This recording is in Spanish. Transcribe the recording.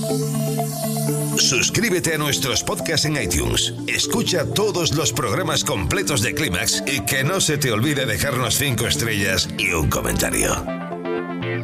Suscríbete a nuestros podcasts en iTunes. Escucha todos los programas completos de Clímax y que no se te olvide dejarnos 5 estrellas y un comentario.